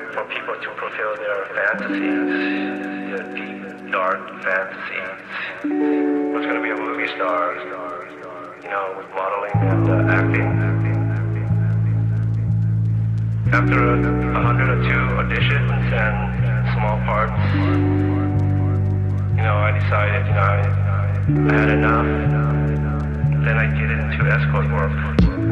for people to fulfill their fantasies, their deep, dark fantasies. I was going to be a movie star, with modeling and acting. After 102 auditions and small parts, I decided, I had enough. Then I get into escort work.